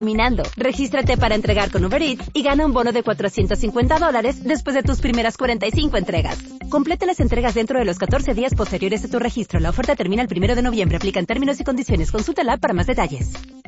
Minando. Regístrate para entregar con Uber Eats y gana un bono de $450 después de tus primeras 45 entregas. Complete las entregas dentro de los 14 días posteriores a tu registro. La oferta termina el 1 de noviembre. Aplican términos y condiciones. Consulta la app para más detalles.